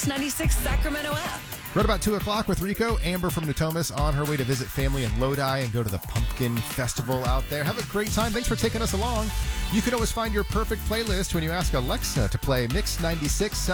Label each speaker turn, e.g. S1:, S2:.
S1: 96 Sacramento app.
S2: Right about 2 o'clock with Rico. Amber from Natomas on her way to visit family in Lodi and go to the Pumpkin Festival out there. Have a great time. Thanks for taking us along. You can always find your perfect playlist when you ask Alexa to play Mix 96